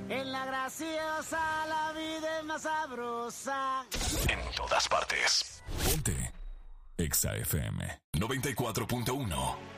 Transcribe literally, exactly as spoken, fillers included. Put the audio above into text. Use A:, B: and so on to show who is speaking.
A: En la graciosa la vida es más sabrosa.
B: En todas partes. Ponte Exa F M noventa y cuatro punto uno.